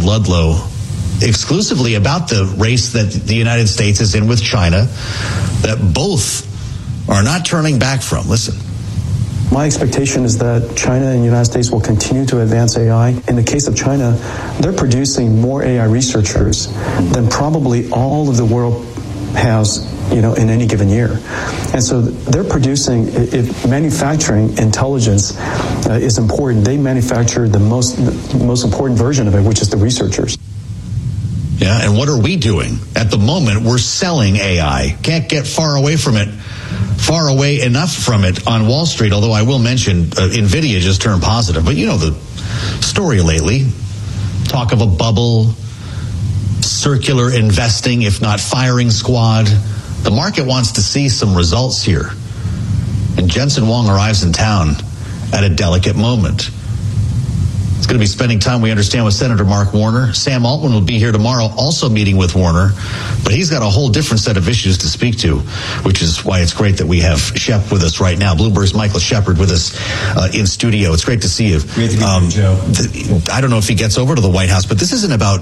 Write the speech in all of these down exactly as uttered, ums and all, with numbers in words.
Ludlow exclusively about the race that the United States is in with China, that both are not turning back from. Listen. My expectation is that China and the United States will continue to advance A I. In the case of China, they're producing more A I researchers than probably all of the world has, you know, in any given year. And so they're producing, if manufacturing intelligence uh, is important, they manufacture the most, the most important version of it, which is the researchers. Yeah, and what are we doing? At the moment, we're selling A I. Can't get far away from it, far away enough from it on Wall Street, although I will mention uh, NVIDIA just turned positive. But you know the story lately. Talk of a bubble, circular investing, if not firing squad. The market wants to see some results here. And Jensen Huang arrives in town at a delicate moment. He's going to be spending time, we understand, with Senator Mark Warner. Sam Altman will be here tomorrow, also meeting with Warner. But he's got a whole different set of issues to speak to, which is why it's great that we have Shep with us right now. Bloomberg's Michael Shepard with us uh, in studio. It's great to see you. Great to be um, here, Joe. Th- I don't know if he gets over to the White House, but this isn't about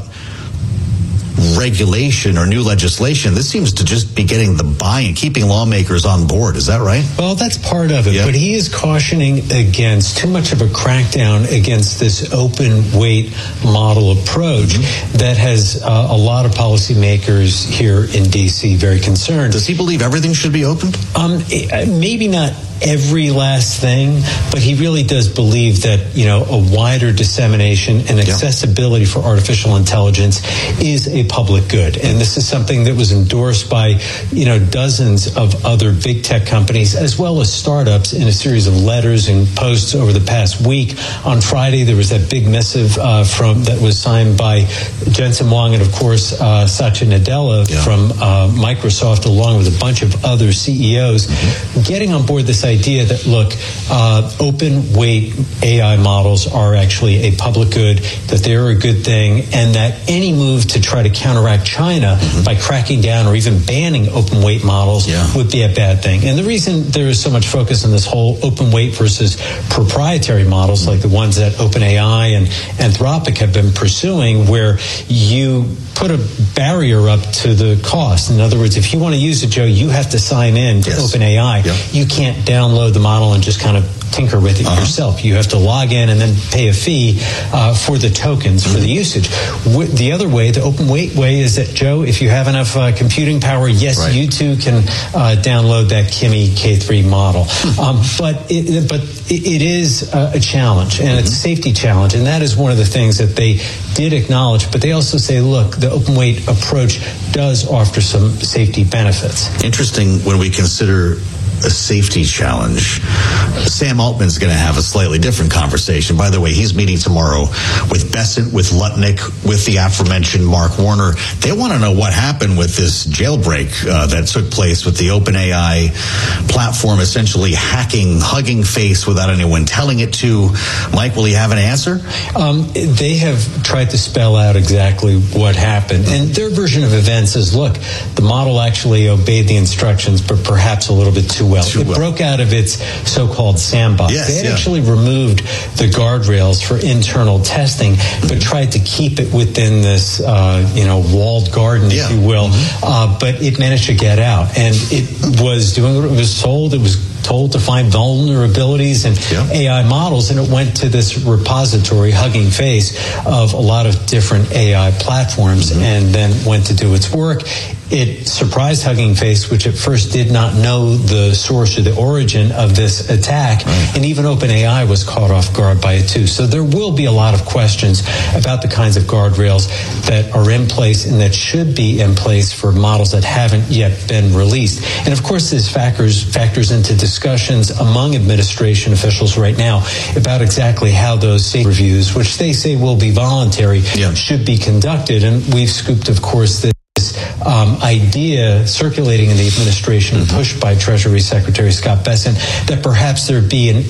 regulation or new legislation. This seems to just be getting the buy-in, keeping lawmakers on board. Is that right? Well, that's part of it. Yeah. But he is cautioning against too much of a crackdown against this open weight model approach mm-hmm. that has uh, a lot of policymakers here in D C very concerned. Does he believe everything should be opened? Um, maybe not every last thing, but he really does believe that, you know, a wider dissemination and accessibility yeah. for artificial intelligence is a public good. And this is something that was endorsed by, you know, dozens of other big tech companies, as well as startups, in a series of letters and posts over the past week. On Friday, there was that big missive uh, from that was signed by Jensen Huang and, of course, uh, Satya Nadella yeah. from uh, Microsoft, along with a bunch of other C E Os, mm-hmm. getting on board this idea that, look, uh, open weight A I models are actually a public good, that they're a good thing, and that any move to try to counteract China mm-hmm. by cracking down or even banning open weight models yeah. would be a bad thing. And the reason there is so much focus on this whole open weight versus proprietary models mm-hmm. like the ones that OpenAI and Anthropic have been pursuing, where you put a barrier up to the cost. In other words, if you want to use it, Joe, you have to sign in to yes. OpenAI. Yep. You can't download the model and just kind of tinker with it uh-huh. yourself. You have to log in and then pay a fee uh, for the tokens, mm-hmm. for the usage. W- the other way, the open weight way, is that, Joe, if you have enough uh, computing power, yes, right. you too can uh, download that Kimi K three model. um, but it, but it, it is a challenge, and mm-hmm. it's a safety challenge, and that is one of the things that they did acknowledge. But they also say, look, the open weight approach does offer some safety benefits. Interesting when we consider a safety challenge. Sam Altman's going to have a slightly different conversation. By the way, he's meeting tomorrow with Bessent, with Lutnick, with the aforementioned Mark Warner. They want to know what happened with this jailbreak uh, that took place with the OpenAI platform, essentially hacking Hugging Face without anyone telling it to. Mike, will he have an answer? Um, they have tried to spell out exactly what happened. And their version of events is, look, the model actually obeyed the instructions, but perhaps a little bit too well. Too it well. broke out of its so-called sandbox. Yes, they had yeah. actually removed the guardrails for internal testing, mm-hmm. but tried to keep it within this, uh, you know, walled garden, yeah. if you will. Mm-hmm. Uh, but it managed to get out, and it was doing what it was told. It was told to find vulnerabilities in yeah. A I models, and it went to this repository, Hugging Face, of a lot of different A I platforms, mm-hmm. and then went to do its work. It surprised Hugging Face, which at first did not know the source or the origin of this attack, right. and even OpenAI was caught off guard by it too. So there will be a lot of questions about the kinds of guardrails that are in place and that should be in place for models that haven't yet been released. And of course, this factors factors into discussions among administration officials right now about exactly how those safety reviews, which they say will be voluntary, yeah. should be conducted. And we've scooped, of course, this Um, idea circulating in the administration and pushed by Treasury Secretary Scott Bessent that perhaps there be an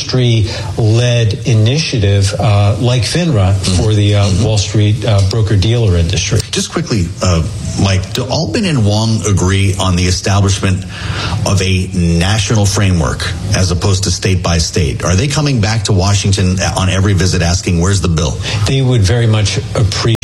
industry-led initiative uh, like FINRA mm-hmm. for the uh, mm-hmm. Wall Street uh, broker-dealer industry. Just quickly, uh, Mike, do Altman and Huang agree on the establishment of a national framework as opposed to state by state? Are they coming back to Washington on every visit asking, where's the bill? They would very much appreciate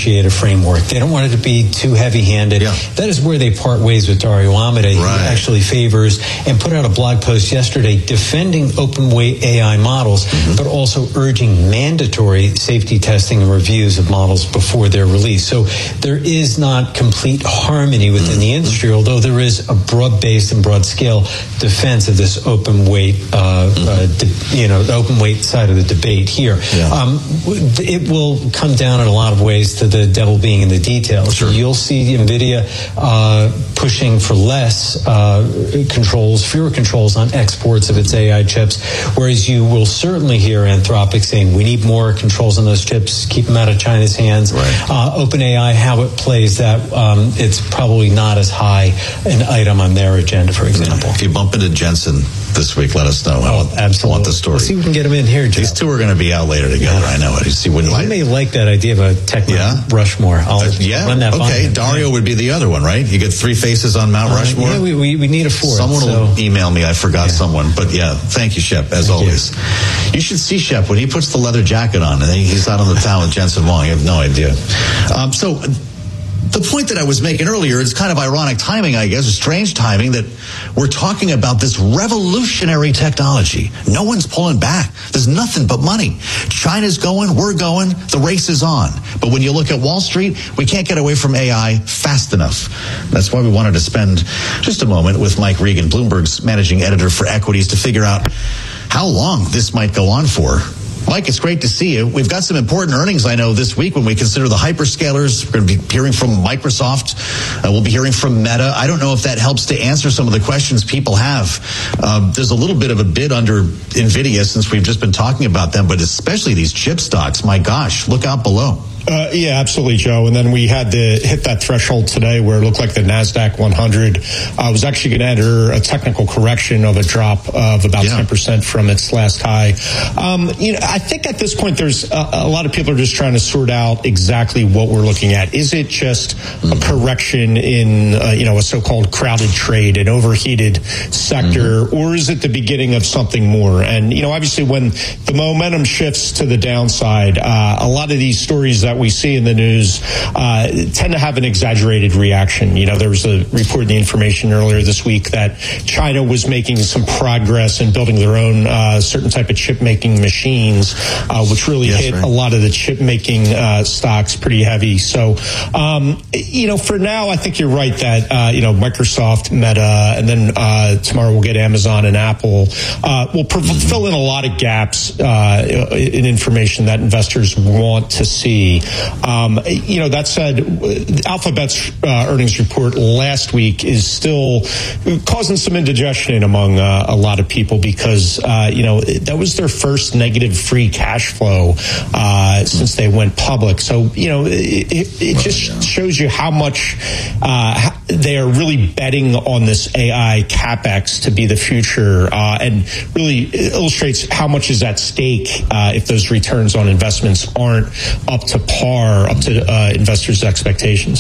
a framework. They don't want it to be too heavy-handed. Yeah. That is where they part ways with Dario Amodei, right. who actually favors and put out a blog post yesterday defending open weight A I models, mm-hmm. but also urging mandatory safety testing and reviews of models before they're released. So there is not complete harmony within mm-hmm. the industry, although there is a broad-based and broad-scale defense of this open weight, uh, mm-hmm. uh, de- you know, the open weight side of the debate here. Yeah. Um, it will come down in a lot of ways to the devil being in the details. Sure. You'll see NVIDIA uh, pushing for less uh, controls, fewer controls on exports of its A I chips, whereas you will certainly hear Anthropic saying we need more controls on those chips, keep them out of China's hands. Right. Uh, OpenAI, how it plays that, um, it's probably not as high an item on their agenda, for example. If you bump into Jensen this week, let us know. Oh, I want, absolutely. I want the story. Let's see if we can get him in here, Joe. These two are going to be out later together. Yeah. I know it. See, when he I, may like that idea of a tech yeah. Rushmore. I'll uh, yeah. run that okay. by Dario yeah. would be the other one, right? You get three faces on Mount uh, Rushmore. Yeah, we, we, we need a fourth. Someone so. will email me. I forgot yeah. someone, but yeah, thank you, Shep, as thank always. You. you should see Shep when he puts the leather jacket on and he's out on the town with Jensen Huang. You have no idea. Um, so. The point that I was making earlier is kind of ironic timing, I guess, strange timing, that we're talking about this revolutionary technology. No one's pulling back. There's nothing but money. China's going, we're going, the race is on. But when you look at Wall Street, we can't get away from A I fast enough. That's why we wanted to spend just a moment with Mike Regan, Bloomberg's managing editor for equities, to figure out how long this might go on for. Mike, it's great to see you. We've got some important earnings, I know, this week when we consider the hyperscalers. We're going to be hearing from Microsoft. Uh, we'll be hearing from Meta. I don't know if that helps to answer some of the questions people have. Uh, there's a little bit of a bid under NVIDIA since we've just been talking about them, but especially these chip stocks. My gosh, look out below. Uh, yeah, absolutely, Joe. And then we had to hit that threshold today where it looked like the NASDAQ one hundred uh, was actually going to enter a technical correction of a drop of about yeah. ten percent from its last high. Um, you know, I think at this point there's a, a lot of people are just trying to sort out exactly what we're looking at. Is it just mm-hmm. a correction in, uh, you know, a so-called crowded trade, an overheated sector, mm-hmm. or is it the beginning of something more? And, you know, obviously when the momentum shifts to the downside, uh, a lot of these stories that we see in the news uh, tend to have an exaggerated reaction. You know, there was a report in the Information earlier this week that China was making some progress in building their own uh, certain type of chip making machines, uh, which really yes, hit right. a lot of the chip making uh, stocks pretty heavy. So, um, you know, for now, I think you're right that uh, you know Microsoft, Meta, and then uh, tomorrow we'll get Amazon and Apple uh, will pro- fill in a lot of gaps uh, in information that investors want to see. Um, you know, that said, Alphabet's uh, earnings report last week is still causing some indigestion among uh, a lot of people because, uh, you know, that was their first negative free cash flow uh, since they went public. So, you know, it, it just shows you how much uh, they are really betting on this A I CapEx to be the future uh, and really illustrates how much is at stake uh, if those returns on investments aren't up to par, up to uh, investors' expectations.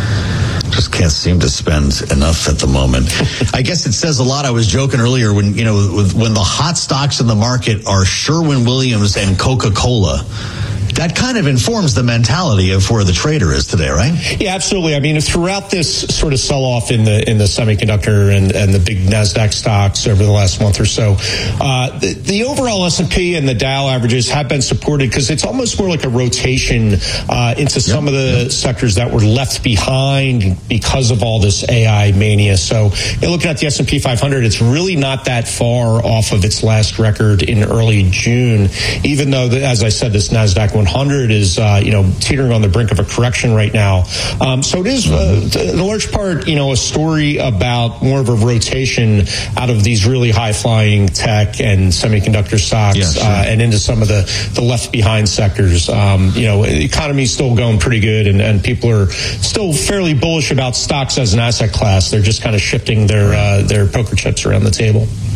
Just can't seem to spend enough at the moment. I guess it says a lot. I was joking earlier when, you know, when the hot stocks in the market are Sherwin-Williams and Coca-Cola. That kind of informs the mentality of where the trader is today, right? Yeah, absolutely. I mean, throughout this sort of sell-off in the in the semiconductor and, and the big NASDAQ stocks over the last month or so, uh, the, the overall S and P and the Dow averages have been supported because it's almost more like a rotation uh, into some yep. of the yep. sectors that were left behind because of all this A I mania. So you're looking at the S and P five hundred, it's really not that far off of its last record in early June, even though, the, as I said, this NASDAQ one hundred is, uh, you know, teetering on the brink of a correction right now. Um, so it is, uh, in large part, you know, a story about more of a rotation out of these really high-flying tech and semiconductor stocks yeah, sure. uh, and into some of the, the left-behind sectors. Um, you know, the economy's still going pretty good, and, and people are still fairly bullish about stocks as an asset class. They're just kind of shifting their uh, their poker chips around the table.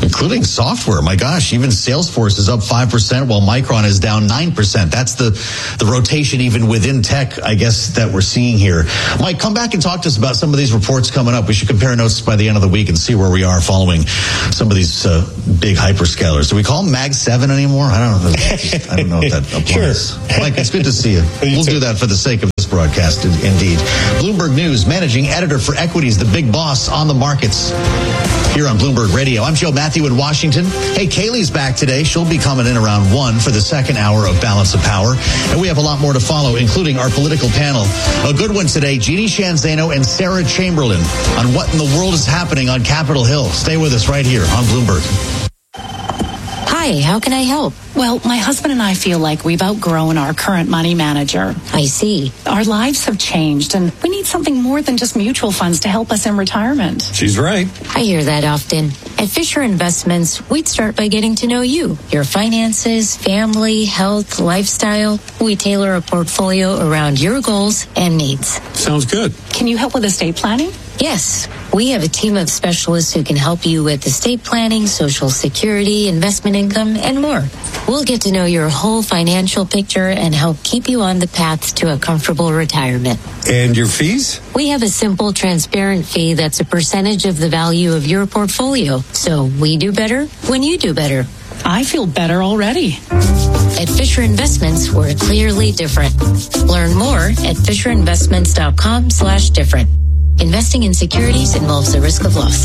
Including software. My gosh, even Salesforce is up five percent while Micron is down nine percent. That's the, the rotation even within tech, I guess, that we're seeing here. Mike, come back and talk to us about some of these reports coming up. We should compare notes by the end of the week and see where we are following some of these uh, big hyperscalers. Do we call them Mag seven anymore? I don't know. I don't know if that applies. Sure. Mike, it's good to see you. We'll do that for the sake of this broadcast, indeed. Bloomberg News, managing editor for equities, the big boss on the markets. Here on Bloomberg Radio. I'm Joe Matthew in Washington. Hey, Kaylee's back today. She'll be coming in around one for the second hour of Balance of Power. And we have a lot more to follow, including our political panel. A good one today, Jeannie Shanzano and Sarah Chamberlain on what in the world is happening on Capitol Hill. Stay with us right here on Bloomberg. Hi, how can I help? Well, my husband and I feel like we've outgrown our current money manager. I see. Our lives have changed, and we need something more than just mutual funds to help us in retirement. She's right. I hear that often. At Fisher Investments, we'd start by getting to know you, your finances, family, health, lifestyle. We tailor a portfolio around your goals and needs. Sounds good. Can you help with estate planning? Yes, we have a team of specialists who can help you with estate planning, Social Security, investment income, and more. We'll get to know your whole financial picture and help keep you on the path to a comfortable retirement. And your fees? We have a simple, transparent fee that's a percentage of the value of your portfolio. So we do better when you do better. I feel better already. At Fisher Investments, we're clearly different. Learn more at FisherInvestments.com slash different. Investing in securities involves the risk of loss.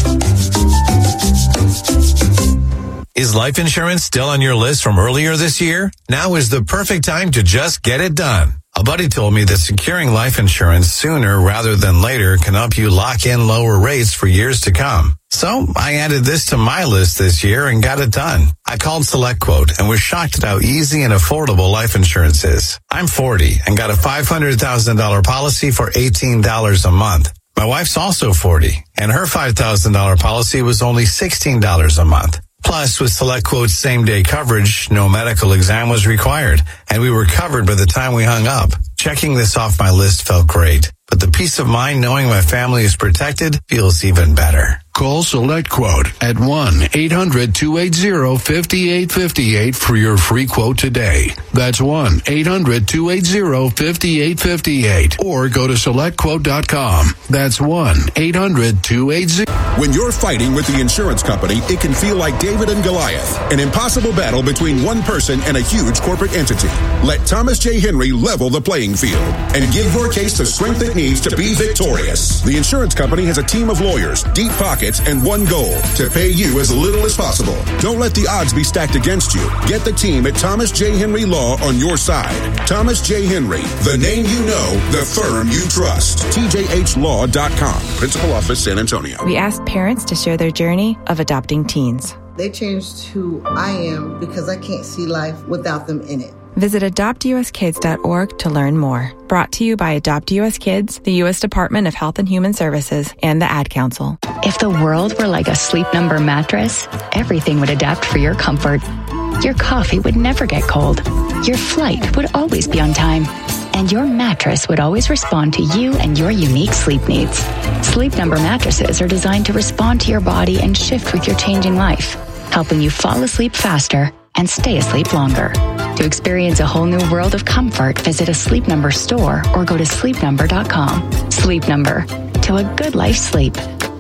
Is life insurance still on your list from earlier this year? Now is the perfect time to just get it done. A buddy told me that securing life insurance sooner rather than later can help you lock in lower rates for years to come. So I added this to my list this year and got it done. I called SelectQuote and was shocked at how easy and affordable life insurance is. I'm forty and got a five hundred thousand dollars policy for eighteen dollars a month. My wife's also forty, and her five thousand dollars policy was only sixteen dollars a month. Plus, with SelectQuote's same-day coverage, no medical exam was required, and we were covered by the time we hung up. Checking this off my list felt great, but the peace of mind knowing my family is protected feels even better. Call SelectQuote at one eight hundred two eight zero five eight five eight for your free quote today. That's one eight hundred two eight zero five eight five eight. Or go to select quote dot com. That's one eight hundred two eight zero. When you're fighting with the insurance company, it can feel like David and Goliath, an impossible battle between one person and a huge corporate entity. Let Thomas J. Henry level the playing field and give your case the strength it needs to be victorious. The insurance company has a team of lawyers, deep pockets, and one goal, to pay you as little as possible. Don't let the odds be stacked against you. Get the team at Thomas J. Henry Law on your side. Thomas J. Henry, the name you know, the firm you trust. T J H law dot com. Principal Office, San Antonio. We asked parents to share their journey of adopting teens. They changed who I am because I can't see life without them in it. Visit adopt u s kids dot org to learn more. Brought to you by Adopt U S Kids, the U S Department of Health and Human Services, and the Ad Council. If the world were like a Sleep Number mattress, everything would adapt for your comfort. Your coffee would never get cold. Your flight would always be on time. And your mattress would always respond to you and your unique sleep needs. Sleep Number mattresses are designed to respond to your body and shift with your changing life, helping you fall asleep faster and stay asleep longer. To experience a whole new world of comfort, visit a Sleep Number store or go to sleep number dot com. Sleep Number. To a good life sleep.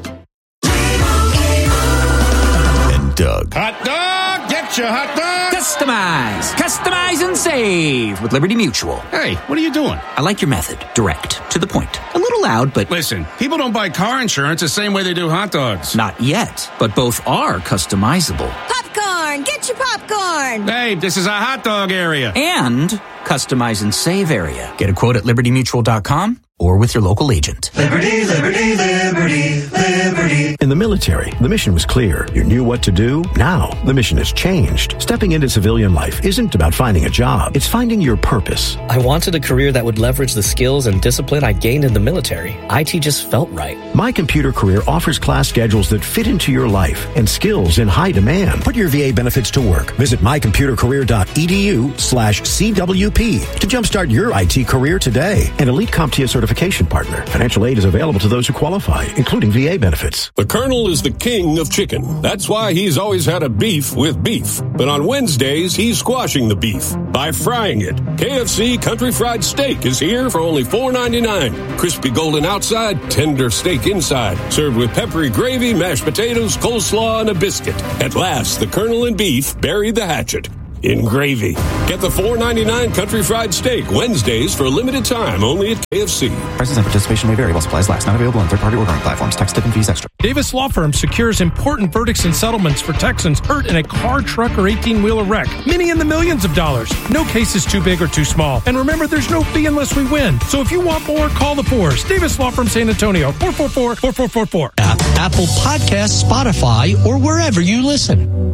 And Doug. Hot dog! Get your hot dog! Customize! Customize and save with Liberty Mutual. Hey, what are you doing? I like your method. Direct. To the point. A little loud, but... Listen, people don't buy car insurance the same way they do hot dogs. Not yet, but both are customizable. Popcorn! Get your popcorn! Hey, this is a hot dog area. And customize and save area. Get a quote at liberty mutual dot com or with your local agent. Liberty, liberty, liberty, liberty. In the military, the mission was clear. You knew what to do. Now, the mission has changed. Stepping into civilian life isn't about finding a job. It's finding your purpose. I wanted a career that would leverage the skills and discipline I gained in the military. I T just felt right. My Computer Career offers class schedules that fit into your life and skills in high demand. Put your V A benefits to work. Visit my computer career dot e d u slash C W P to jumpstart your I T career today. An elite CompTIA certification partner. Financial aid is available to those who qualify, including V A benefits. benefits. The Colonel is the king of chicken. That's why he's always had a beef with beef. But on Wednesdays, he's squashing the beef by frying it. K F C Country Fried Steak is here for only four ninety-nine. Crispy golden outside, tender steak inside. Served with peppery gravy, mashed potatoes, coleslaw, and a biscuit. At last, the Colonel and beef buried the hatchet in gravy. Get the four ninety-nine Country Fried Steak Wednesdays for a limited time only at K F C. Prices and participation may vary while supplies last. Not available on third-party ordering platforms. Tax, tip, and fees extra. Davis Law Firm secures important verdicts and settlements for Texans hurt in a car, truck, or eighteen-wheeler wreck. Many in the millions of dollars. No case is too big or too small. And remember, there's no fee unless we win. So if you want more, call the Fours. Davis Law Firm San Antonio, four four four, four four four four. Apple Podcasts, Spotify, or wherever you listen.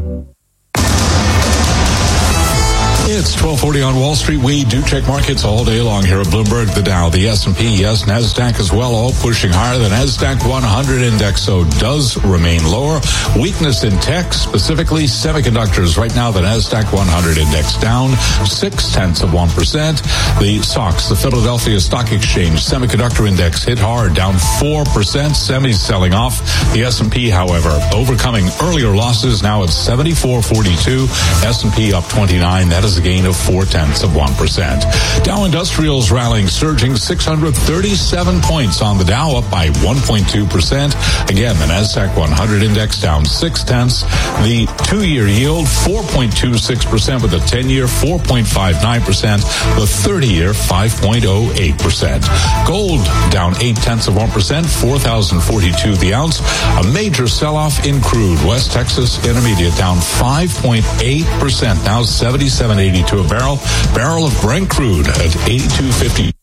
It's twelve forty on Wall Street. We do check markets all day long here at Bloomberg. The Dow, the S and P, yes, NASDAQ as well, all pushing higher. The NASDAQ one hundred index, so does remain lower. Weakness in tech, specifically semiconductors. Right now, the NASDAQ one hundred index down six tenths of one percent. The S O X, the Philadelphia Stock Exchange Semiconductor Index, hit hard, down four percent. Semis selling off. The S and P, however, overcoming earlier losses, now at seventy-four forty-two. S and P up twenty-nine. That is a gain of four tenths of one percent. Dow Industrials rallying, surging six hundred thirty-seven points on the Dow, up by one point two percent. Again, the NASDAQ one hundred index down six tenths. The two-year yield four point two six percent, with the ten-year four point five nine percent. The thirty-year five point oh eight percent. Gold down eight tenths of one percent, four thousand forty-two the ounce. A major sell-off in crude. West Texas Intermediate down five point eight percent, now seventy-seven eighty-two a barrel. Barrel of Brent crude at eighty-two fifty,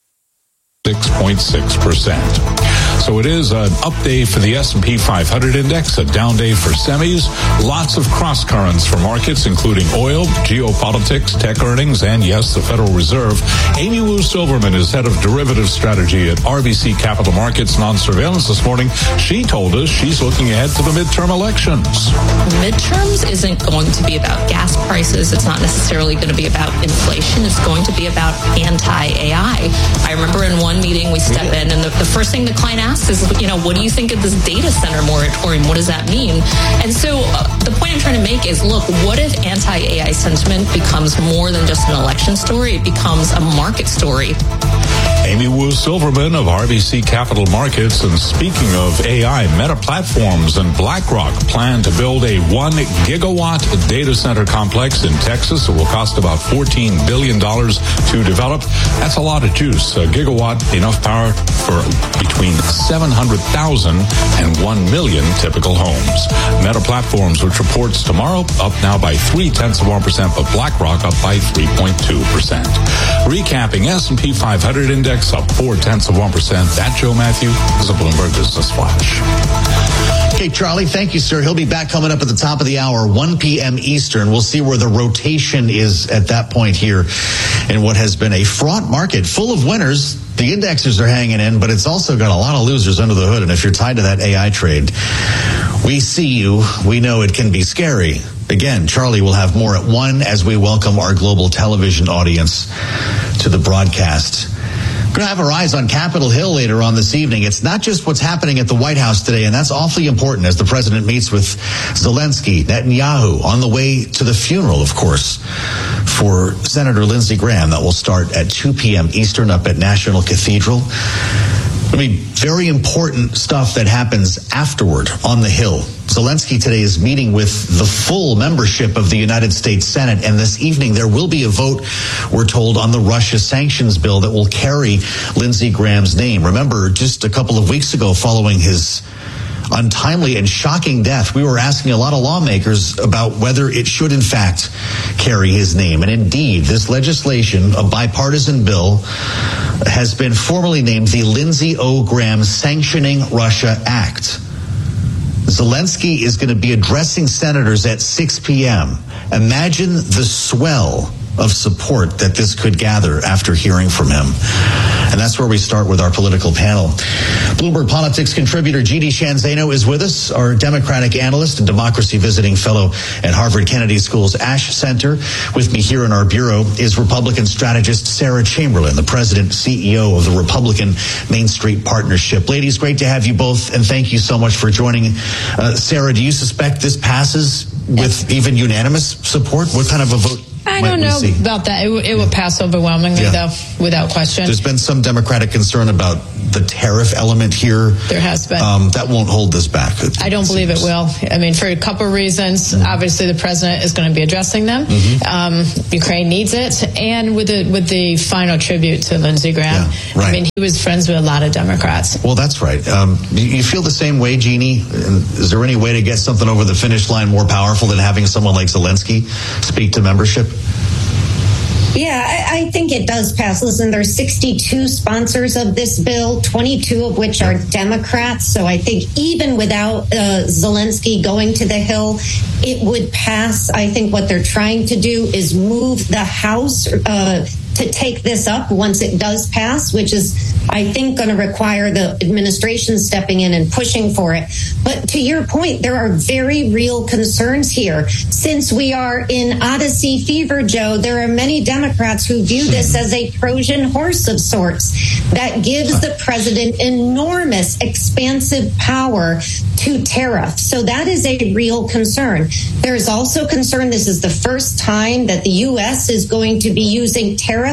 six point six percent. So it is an up day for the S and P five hundred index, a down day for semis. Lots of cross currents for markets, including oil, geopolitics, tech earnings, and yes, the Federal Reserve. Amy Wu Silverman is head of derivative strategy at R B C Capital Markets and on surveillance this morning. She told us she's looking ahead to the midterm elections. Midterms isn't going to be about gas prices. It's not necessarily going to be about inflation. It's going to be about anti-A I. I remember in one meeting we step in and the, the first thing the client asked is, you know, what do you think of this data center moratorium? What does that mean? And so uh, the point I'm trying to make is, look, what if anti-A I sentiment becomes more than just an election story? It becomes a market story. Amy Wu Silverman of R B C Capital Markets. And speaking of A I, Meta Platforms and BlackRock plan to build a one gigawatt data center complex in Texas. It will cost about fourteen billion dollars to develop. That's a lot of juice. A gigawatt, enough power for between seven hundred thousand and one million typical homes. Meta Platforms, which reports tomorrow, up now by three tenths of one percent, but BlackRock up by three point two percent. Recapping, S and P five hundred index up four tenths of one percent. That, Joe Matthew, is a Bloomberg Business Flash. Okay, Charlie, thank you, sir. He'll be back coming up at the top of the hour, one p.m. Eastern. We'll see where the rotation is at that point here in what has been a fraught market full of winners. The indexes are hanging in, but it's also got a lot of losers under the hood. And if you're tied to that A I trade, we see you. We know it can be scary. Again, Charlie will have more at one as we welcome our global television audience to the broadcast. We're going to have our eyes on Capitol Hill later on this evening. It's not just what's happening at the White House today, and that's awfully important as the president meets with Zelensky, Netanyahu, on the way to the funeral, of course, for Senator Lindsey Graham. That will start at two p.m. Eastern up at National Cathedral. I mean, very important stuff that happens afterward on the Hill. Zelensky today is meeting with the full membership of the United States Senate, and this evening there will be a vote, we're told, on the Russia sanctions bill that will carry Lindsey Graham's name. Remember, just a couple of weeks ago, following his untimely and shocking death, we were asking a lot of lawmakers about whether it should in fact carry his name. And indeed, this legislation, a bipartisan bill, has been formally named the Lindsey O. Graham Sanctioning Russia Act. Zelensky is going to be addressing senators at six p.m. Imagine the swell of support that this could gather after hearing from him. And that's where we start with our political panel. Bloomberg Politics contributor Jeannie Shanzano is with us, our Democratic analyst and democracy visiting fellow at Harvard Kennedy School's Ash Center. With me here in our bureau is Republican strategist Sarah Chamberlain, the president C E O of the Republican Main Street Partnership. Ladies, great to have you both, and thank you so much for joining. Uh, Sarah, do you suspect this passes with even unanimous support? What kind of a vote? I don't know about that. It, w- it would pass overwhelmingly, yeah. though, without question. There's been some Democratic concern about the tariff element here. There has been. Um, that won't hold this back. I don't believe it will. I mean, for a couple of reasons. Mm-hmm. Obviously, the president is going to be addressing them. Mm-hmm. Um, Ukraine needs it. And with the, with the final tribute to Lindsey Graham. Yeah, right. I mean, he was friends with a lot of Democrats. Well, that's right. Um, you feel the same way, Jeannie? Is there any way to get something over the finish line more powerful than having someone like Zelensky speak to membership? Yeah, I, I think it does pass. Listen, there's sixty-two sponsors of this bill, twenty-two of which are Democrats. So I think even without uh, Zelensky going to the Hill, it would pass. I think what they're trying to do is move the House uh, to take this up once it does pass, which is, I think, going to require the administration stepping in and pushing for it. But to your point, there are very real concerns here. Since we are in Odyssey fever, Joe, there are many Democrats who view this as a Trojan horse of sorts that gives the president enormous, expansive power to tariff. So that is a real concern. There's also concern this is the first time that the U S is going to be using tariffs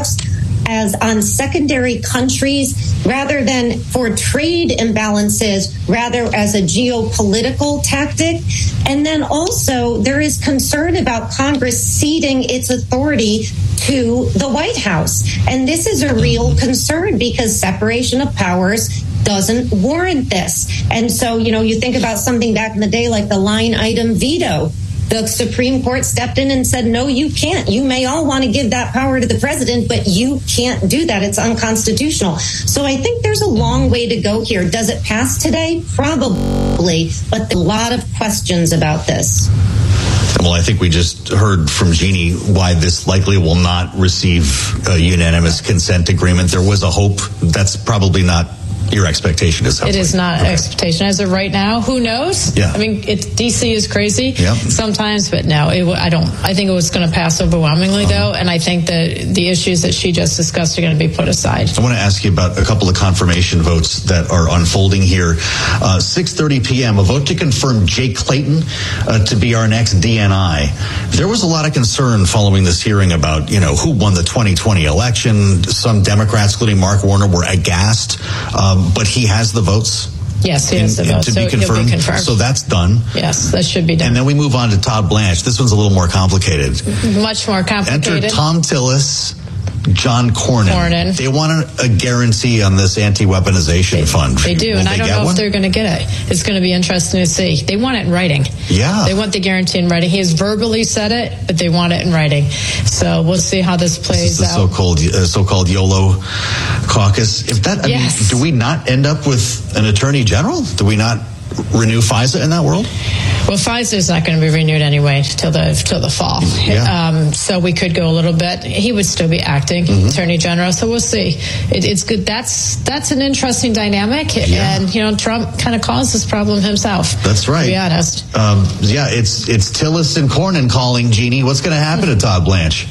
as on secondary countries rather than for trade imbalances, rather as a geopolitical tactic. And then also there is concern about Congress ceding its authority to the White House. And this is a real concern because separation of powers doesn't warrant this. And so, you know, you think about something back in the day like the line item veto. The Supreme Court stepped in and said, no, you can't. You may all want to give that power to the president, but you can't do that. It's unconstitutional. So I think there's a long way to go here. Does it pass today? Probably, but a lot of questions about this. Well, I think we just heard from Jeannie why this likely will not receive a unanimous consent agreement. There was a hope. That's probably not your expectation. Is it is not okay. Expectation as of right now. Who knows? Yeah. I mean, it, D C is crazy yeah. sometimes, but no, it, I don't. I think it was going to pass overwhelmingly, uh-huh. though, and I think that the issues that she just discussed are going to be put aside. I want to ask you about a couple of confirmation votes that are unfolding here. Uh, six thirty p.m., a vote to confirm Jake Clayton uh, to be our next D N I. There was a lot of concern following this hearing about, you know, who won the twenty twenty election. Some Democrats, including Mark Warner, were aghast. Um, But he has the votes. Yes, he has the votes. To so be confirmed. be confirmed. So that's done. Yes, that should be done. And then we move on to Todd Blanche. This one's a little more complicated. Much more complicated. Enter Tom Tillis, John Cornyn. Cornyn. They want a, a guarantee on this anti-weaponization they, fund. They do, Will and they I don't know one? if they're going to get it. It's going to be interesting to see. They want it in writing. Yeah. They want the guarantee in writing. He has verbally said it, but they want it in writing. So we'll see how this plays this is the out. So-called, uh, so-called YOLO caucus. If that, I yes. mean, do we not end up with an attorney general? Do we not renew FISA in that world? Well, FISA is not going to be renewed anyway till the till the fall. Yeah. Um, so we could go a little bit. He would still be acting mm-hmm. attorney general. So we'll see. It, it's good. That's that's an interesting dynamic. Yeah. And you know, Trump kind of caused this problem himself. That's right. To be honest. Um, yeah, it's it's Tillis and Cornyn calling, Jeannie. What's going to happen to Todd Blanche?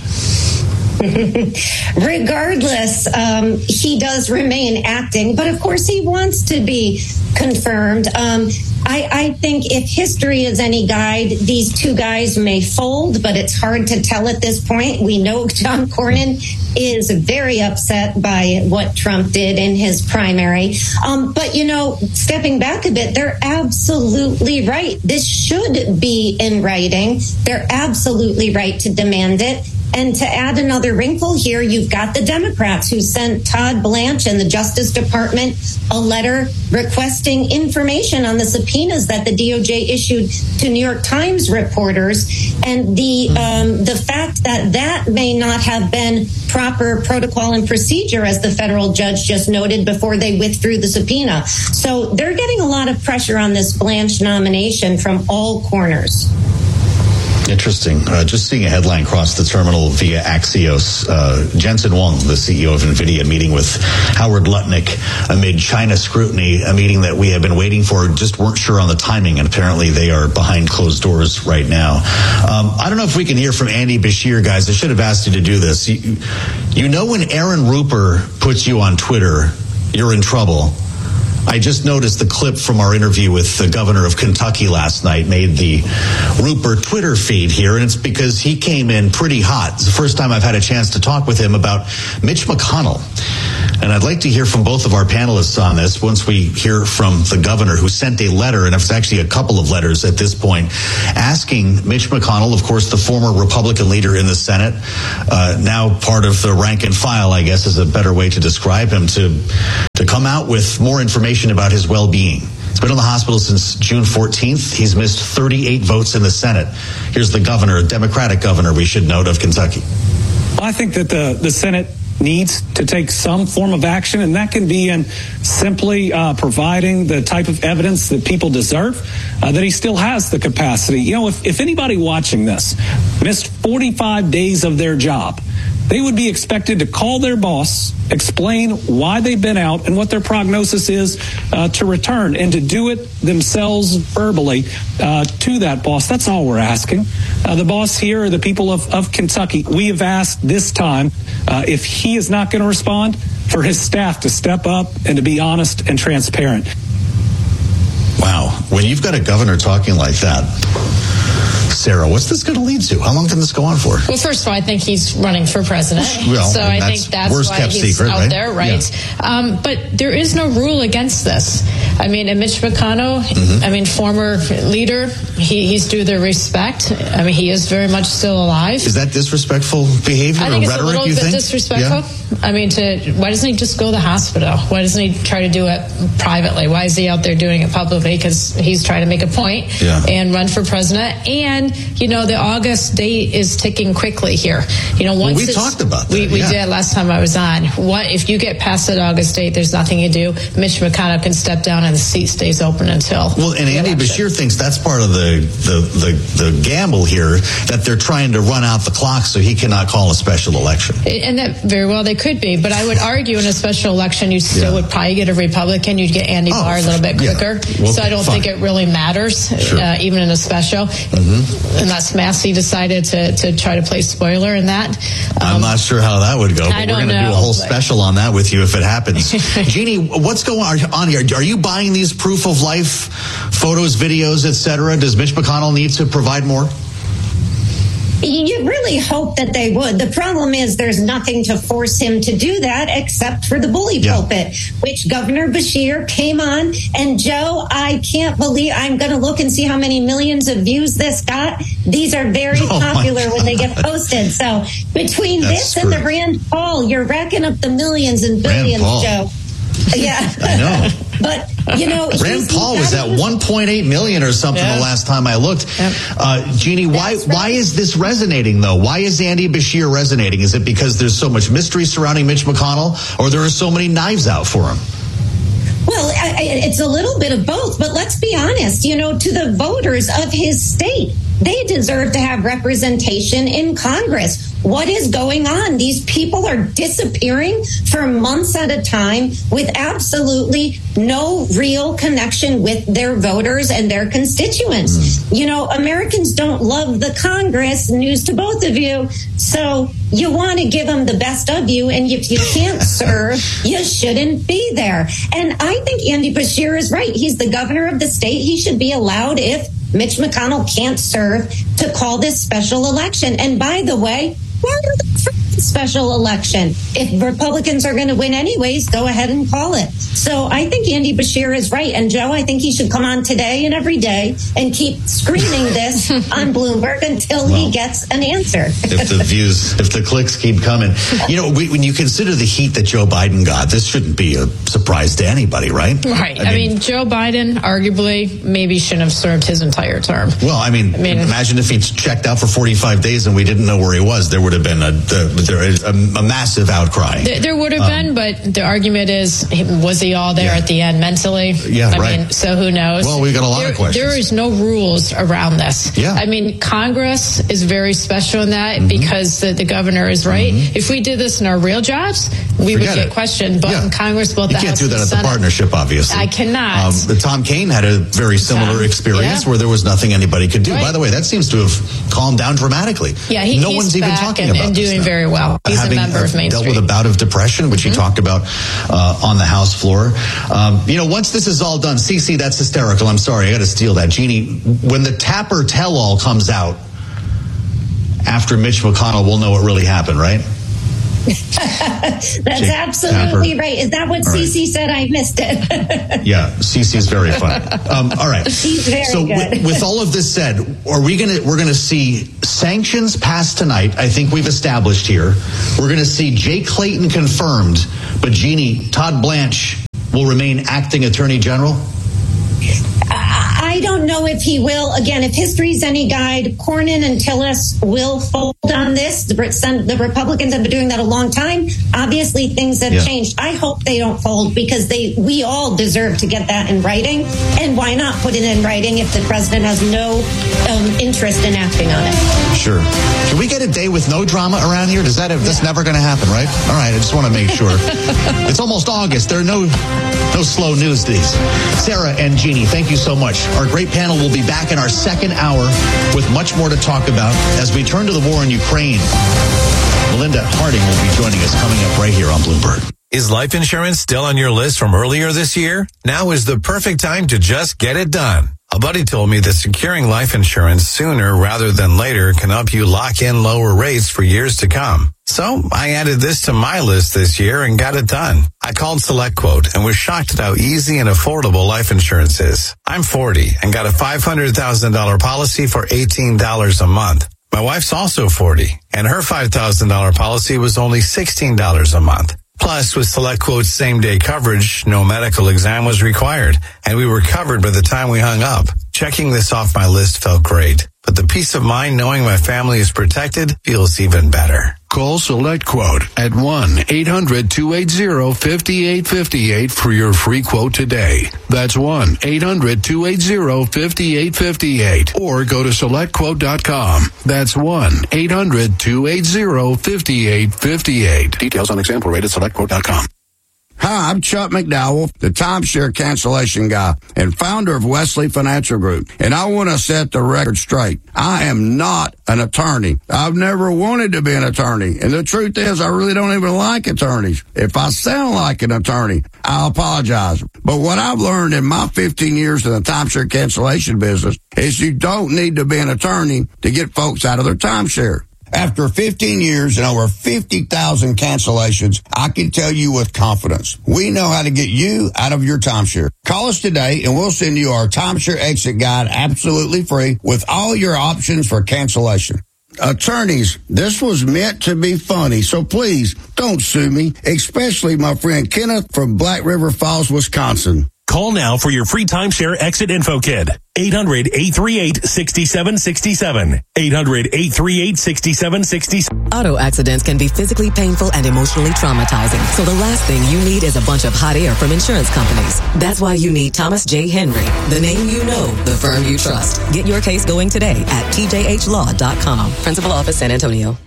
Regardless, um, he does remain acting, but of course he wants to be confirmed. Um, I, I think if history is any guide, these two guys may fold, but it's hard to tell at this point. We know John Cornyn is very upset by what Trump did in his primary. Um, but, you know, stepping back a bit, they're absolutely right. This should be in writing. They're absolutely right to demand it. And to add another wrinkle here, you've got the Democrats who sent Todd Blanche and the Justice Department a letter requesting information on the subpoenas that the D O J issued to New York Times reporters. And the um, the fact that that may not have been proper protocol and procedure, as the federal judge just noted, before they withdrew the subpoena. So they're getting a lot of pressure on this Blanche nomination from all corners. Interesting. Uh, just seeing a headline cross the terminal via Axios. Uh, Jensen Huang, the C E O of NVIDIA, meeting with Howard Lutnick amid China scrutiny, a meeting that we have been waiting for, just weren't sure on the timing, and apparently they are behind closed doors right now. Um, I don't know if we can hear from Andy Bashir, guys. I should have asked you to do this. You, you know when Aaron Ruper puts you on Twitter, you're in trouble. I just noticed the clip from our interview with the governor of Kentucky last night made the Rupert Twitter feed here, and it's because he came in pretty hot. It's the first time I've had a chance to talk with him about Mitch McConnell. And I'd like to hear from both of our panelists on this once we hear from the governor, who sent a letter, and it's actually a couple of letters at this point, asking Mitch McConnell, of course, the former Republican leader in the Senate, uh, now part of the rank and file, I guess is a better way to describe him, to, to come out with more information about his well-being. He's been in the hospital since June fourteenth. He's missed thirty-eight votes in the Senate. Here's the governor, a Democratic governor, we should note, of Kentucky. I think that the, the Senate needs to take some form of action, and that can be in simply uh, providing the type of evidence that people deserve, uh, that he still has the capacity. You know, if, if anybody watching this missed forty-five days of their job, they would be expected to call their boss, explain why they've been out and what their prognosis is uh, to return, and to do it themselves verbally uh, to that boss. That's all we're asking. Uh, the boss here are the people of, of Kentucky. We have asked this time, uh, if he is not going to respond, for his staff to step up and to be honest and transparent. Wow. When you've got a governor talking like that, Sarah, what's this going to lead to? How long can this go on for? Well, first of all, I think he's running for president. Well, so I that's think that's worst why kept he's secret, out right? there, right? Yeah. Um, but there is no rule against this. I mean, and Mitch McConnell, mm-hmm. I mean, former leader, he, he's due their respect. I mean, he is very much still alive. Is that disrespectful behavior I think or it's rhetoric, a little you bit think? disrespectful. Yeah. I mean, to why doesn't he just go to the hospital? Why doesn't he try to do it privately? Why is he out there doing it publicly? Because he's trying to make a point yeah. and run for president. And, you know, the August date is ticking quickly here. You know, once well, we talked about that. We, we yeah. did last time I was on. What if you get past that August date? There's nothing you do. Mitch McConnell can step down and the seat stays open until. Well, and Andy election. Bashir thinks that's part of the, the the the gamble here, that they're trying to run out the clock so he cannot call a special election. And that very well they could be, but I would argue in a special election you still yeah. would probably get a Republican. You'd get Andy oh, Barr a little bit quicker. Yeah. Well, so I don't fine. think it really matters, sure. uh, even in a special, mm-hmm. unless Massey decided to, to try to play spoiler in that. Um, I'm not sure how that would go, but I we're don't going to do a know, whole but... special on that with you if it happens. Jeannie, what's going on here? Are you buying these proof of life photos, videos, et cetera? Does Mitch McConnell need to provide more? You really hope that they would. The problem is there's nothing to force him to do that except for the bully yeah. pulpit, which Governor Bashir came on. And Joe, I can't believe, I'm going to look and see how many millions of views this got. These are very oh popular when they get posted. So between That's this true. and the Rand Paul, you're racking up the millions and billions, Joe. Yeah. I know. But, you know, Rand Paul was at one point eight million or something yeah. the last time I looked. Yep. Uh, Jeannie, why right. why is this resonating, though? Why is Andy Bashir resonating? Is it because there's so much mystery surrounding Mitch McConnell, or there are so many knives out for him? Well, it's a little bit of both, but let's be honest, you know, to the voters of his state, they deserve to have representation in Congress. What is going on? These people are disappearing for months at a time with absolutely no real connection with their voters and their constituents. Mm. You know, Americans don't love the Congress, news to both of you. So you want to give them the best of you. And if you can't serve, you shouldn't be there. And I think Andy Bashir is right. He's the governor of the state. He should be allowed, if Mitch McConnell can't serve, to call this special election. And by the way, why are the special election? If Republicans are going to win anyways, go ahead and call it. So I think Andy Bashir is right. And Joe, I think he should come on today and every day and keep screaming this on Bloomberg until well, he gets an answer. If the views, if the clicks keep coming. You know, we, when you consider the heat that Joe Biden got, this shouldn't be a surprise to anybody, right? Right. I, I mean, mean, Joe Biden arguably maybe shouldn't have served his entire term. Well, I mean, I mean imagine if he checked out for forty-five days and we didn't know where he was. There would have been a, a there is a, a massive outcry. There, there would have um, been, but the argument is, was he all there yeah. at the end mentally? Yeah, I right. mean, so who knows? Well, we've got a lot there, of questions. There is no rules around this. Yeah. I mean, Congress is very special in that mm-hmm. because the, the governor is right. Mm-hmm. If we did this in our real jobs, we Forget would get it. questioned. But yeah. in Congress, both you the can't House do that and at Senate, the partnership, obviously. I cannot. Um, Tom Kaine had a very similar Tom, experience yeah. where there was nothing anybody could do. Right. By the way, that seems to have calmed down dramatically. Yeah, he, no he's one's even back talking and, about and this doing now. very well. He's Having a member of Main dealt Street. with a bout of depression, which mm-hmm. he talked about uh, on the House floor. Um, you know, once this is all done, Cece, that's hysterical. I'm sorry, I got to steal that. Jeannie, when the Tapper tell-all comes out after Mitch McConnell, we'll know what really happened, right? That's Jake absolutely Tapper. right. Is that what All Cece right. said? I missed it. Yeah, Cece's very funny. Um, all right. She's very so good. with, with all of this said, are we gonna we're gonna see sanctions passed tonight? I think we've established here. We're gonna see Jay Clayton confirmed, but Jeannie, Todd Blanche will remain acting Attorney General. I don't know if he will. Again, if history's any guide, Cornyn and Tillis will fold on this. The, the Republicans have been doing that a long time. Obviously, things have yeah. changed. I hope they don't fold because they we all deserve to get that in writing. And why not put it in writing if the president has no um, interest in acting on it? Sure. Can we get a day with no drama around here? Does that have, that's never going to happen, right? All right. I just want to make sure. It's almost August. There are no no slow news days. Sarah and Jeannie, thank you so much. Our great panel will be back in our second hour with much more to talk about as we turn to the war in Ukraine. Melinda Harding will be joining us coming up right here on Bloomberg. Is life insurance still on your list from earlier this year? Now is the perfect time to just get it done. A buddy told me that securing life insurance sooner rather than later can help you lock in lower rates for years to come. So I added this to my list this year and got it done. I called SelectQuote and was shocked at how easy and affordable life insurance is. I'm forty and got a five hundred thousand dollars policy for eighteen dollars a month. My wife's also forty and her five thousand dollars policy was only sixteen dollars a month. Plus, with SelectQuote's same-day coverage, no medical exam was required, and we were covered by the time we hung up. Checking this off my list felt great, but the peace of mind knowing my family is protected feels even better. Call SelectQuote at one eight hundred two eight zero five eight five eight for your free quote today. That's one eight hundred two eight zero five eight five eight. Or go to select quote dot com. That's one eight hundred two eight zero five eight five eight. Details on example rate at select quote dot com. Hi, I'm Chuck McDowell, the timeshare cancellation guy and founder of Wesley Financial Group. And I want to set the record straight. I am not an attorney. I've never wanted to be an attorney. And the truth is, I really don't even like attorneys. If I sound like an attorney, I apologize. But what I've learned in my fifteen years in the timeshare cancellation business is you don't need to be an attorney to get folks out of their timeshare. After fifteen years and over fifty thousand cancellations, I can tell you with confidence, we know how to get you out of your timeshare. Call us today and we'll send you our timeshare exit guide absolutely free with all your options for cancellation. Attorneys, this was meant to be funny, so please don't sue me, especially my friend Kenneth from Black River Falls, Wisconsin. Call now for your free timeshare exit info kit. eight hundred eight three eight six seven six seven. eight hundred eight three eight six seven six seven. Auto accidents can be physically painful and emotionally traumatizing. So the last thing you need is a bunch of hot air from insurance companies. That's why you need Thomas J. Henry, the name you know, the firm you trust. Get your case going today at T J H law dot com. Principal Office, San Antonio.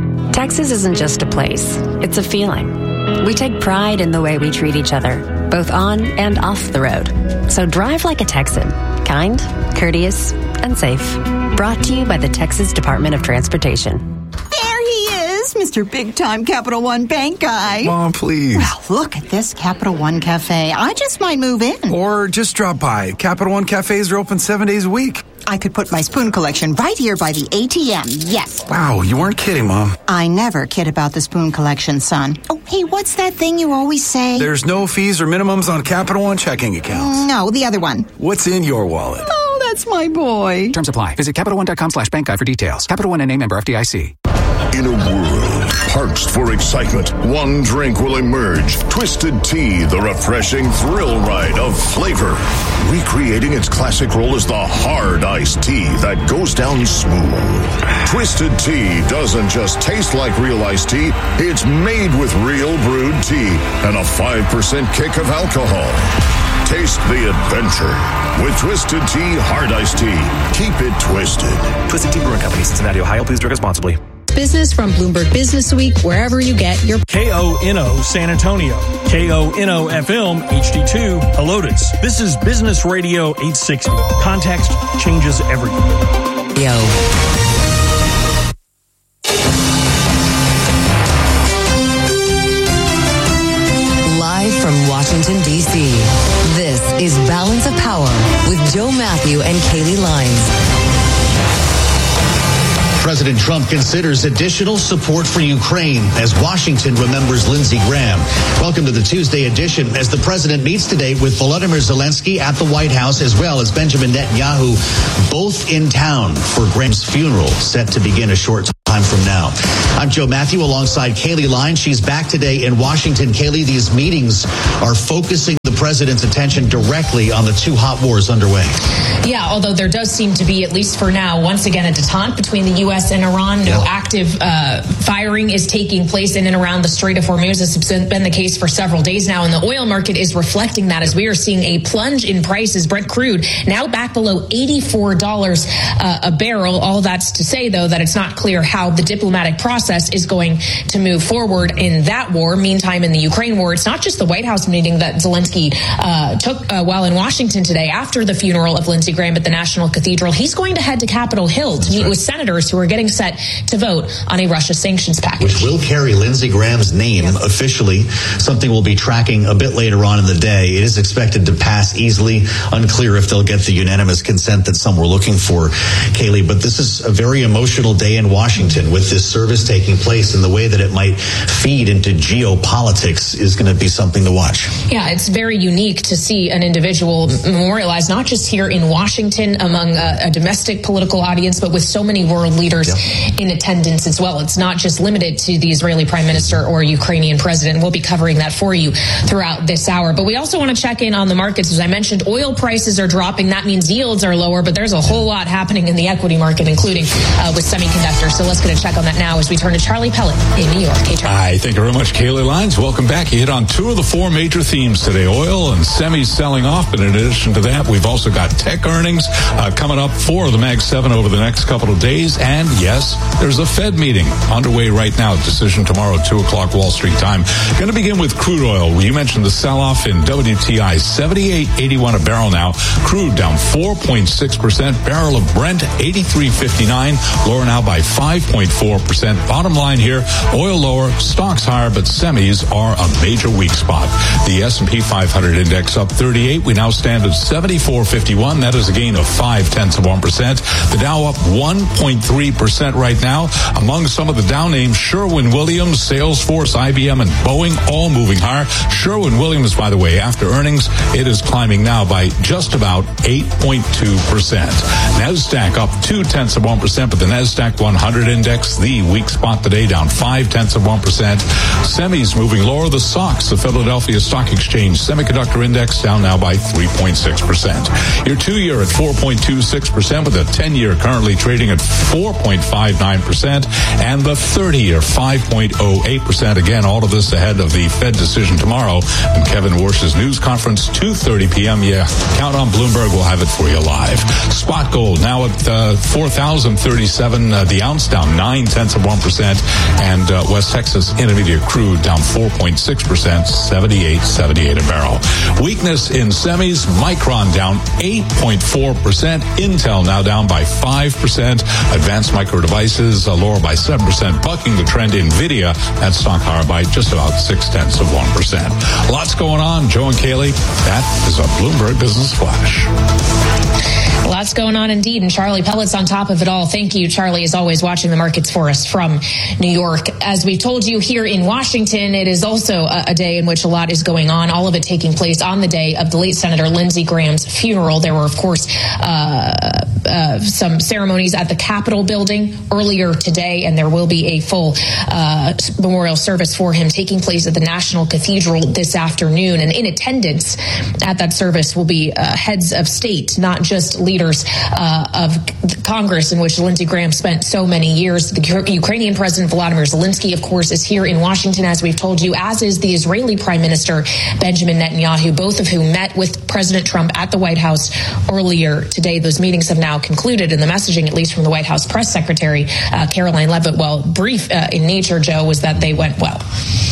Texas isn't just a place. It's a feeling. We take pride in the way we treat each other, both on and off the road. So drive like a Texan. Kind, courteous, and safe. Brought to you by the Texas Department of Transportation. There he is, Mister Big Time Capital One Bank guy. Mom, please. Well, look at this Capital One Cafe. I just might move in. Or just drop by. Capital One Cafes are open seven days a week. I could put my spoon collection right here by the A T M, yes. Wow, you weren't kidding, Mom. I never kid about the spoon collection, son. Oh, hey, what's that thing you always say? There's no fees or minimums on Capital One checking accounts. No, the other one. What's in your wallet? Oh, that's my boy. Terms apply. Visit CapitalOne.com slash bank guide for details. Capital One N A member F D I C. In a world parched for excitement, one drink will emerge. Twisted Tea, the refreshing thrill ride of flavor. Recreating its classic role as the hard iced tea that goes down smooth. Twisted Tea doesn't just taste like real iced tea, it's made with real brewed tea and a five percent kick of alcohol. Taste the adventure with Twisted Tea Hard Iced Tea. Keep it twisted. Twisted Tea Brewing Company, Cincinnati, Ohio. Please drink responsibly. Business from Bloomberg Business Week, wherever you get your K O N O San Antonio, K O N O F M H D two Helotes. This is Business Radio eight sixty. Context changes everything. Yo. Live from Washington, D C, this is Balance of Power with Joe Matthew and Kaylee Lines. President Trump considers additional support for Ukraine as Washington remembers Lindsey Graham. Welcome to the Tuesday edition as the president meets today with Volodymyr Zelensky at the White House, as well as Benjamin Netanyahu, both in town for Graham's funeral, set to begin a short time from now. I'm Joe Matthew alongside Kaylee Line. She's back today in Washington. Kaylee, these meetings are focusing the president's attention directly on the two hot wars underway. Yeah, although there does seem to be, at least for now, once again a detente between the U S and Iran. No yeah. active uh, firing is taking place in and around the Strait of Hormuz. This has been the case for several days now, and the oil market is reflecting that as we are seeing a plunge in prices. Brent crude now back below eighty-four dollars uh, a barrel. All that's to say, though, that it's not clear how the diplomatic process is going to move forward in that war. Meantime, in the Ukraine war, it's not just the White House meeting that Zelensky uh, took uh, while in Washington today after the funeral of Lindsey Graham at the National Cathedral. He's going to head to Capitol Hill to That's meet right. with senators who are getting set to vote on a Russia sanctions package. Which will carry Lindsey Graham's name yep. officially, something we'll be tracking a bit later on in the day. It is expected to pass easily. Unclear if they'll get the unanimous consent that some were looking for, Kaylee. But this is a very emotional day in Washington with this service taking place, and the way that it might feed into geopolitics is going to be something to watch. Yeah, it's very unique to see an individual memorialized, not just here in Washington among a, a domestic political audience, but with so many world leaders yep. in attendance as well. It's not just limited to the Israeli prime minister or Ukrainian president. We'll be covering that for you throughout this hour. But we also want to check in on the markets. As I mentioned, oil prices are dropping. That means yields are lower, but there's a whole lot happening in the equity market, including uh, with semiconductors. So let's get a check on that now as we turn to Charlie Pellet in New York. Hey, Hi, thank you very much, Kaylee Lines. Welcome back. You hit on two of the four major themes today, oil and semis selling off. But in addition to that, we've also got tech earnings uh, coming up for the Mag seven over the next couple of days. And yes, there's a Fed meeting underway right now. Decision tomorrow, two o'clock Wall Street time. Going to begin with crude oil. You mentioned the sell-off in W T I, seventy-eight eighty-one a barrel now. Crude down four point six percent. Barrel of Brent, eighty-three fifty-nine, lower now by five point four percent. Bottom line here, oil lower, stocks higher, but semis are a major weak spot. The S and P five hundred index up thirty-eight. We now stand at seventy-four fifty-one. That is a gain of five tenths of one percent. The Dow up one point three percent right now. Among some of the Dow names, Sherwin-Williams, Salesforce, I B M, and Boeing all moving higher. Sherwin-Williams, by the way, after earnings, it is climbing now by just about eight point two percent. NASDAQ up two tenths of one percent, but the NASDAQ one hundred index, the weak spot today, down five tenths of one percent. Semis moving lower. The S O X, the Philadelphia Stock Exchange Semiconductor Index, down now by three point six percent. Your two-year at four point two six percent, with a ten-year currently trading at four point five nine percent, and the thirty-year five point oh eight percent. Again, all of this ahead of the Fed decision tomorrow and Kevin Warsh's news conference, two thirty p.m. Yeah, count on Bloomberg. We'll have it for you live. Spot gold now at uh, four thousand thirty-seven uh, the ounce, down nine tenths of one percent, and uh, West Texas Intermediate crude down four point six percent, seventy-eight seventy-eight a barrel. Weakness in semis. Micron down eight point four percent. Intel now down by five percent. Advanced Micro Devices uh, lower by seven percent, bucking the trend. Nvidia at stock higher by just about six tenths of one percent. Lots going on. Joe and Kaylee, that is a Bloomberg Business Flash. Lots going on indeed, and Charlie Pellet's on top of it all. Thank you, Charlie, as always, watching the markets for us from New York. As we told you here in Washington, it is also a, a day in which a lot is going on, all of it taking place on the day of the late Senator Lindsey Graham's funeral. There were, of course, uh, uh, some ceremonies at the Capitol building earlier today, and there will be a full uh, memorial service for him taking place at the National Cathedral this afternoon. And in attendance at that service will be uh, heads of state, not just leaders uh, of Congress, in which Lindsey Graham spent so many years. The Ukrainian President Volodymyr Zelensky, of course, is here in Washington, as we've told you, as is the Israeli Prime Minister Benjamin Netanyahu, both of whom met with President Trump at the White House earlier today. Those meetings have now concluded, and the messaging, at least from the White House press secretary, uh, Caroline Leavitt, while brief uh, in nature, Joe, was that they went well.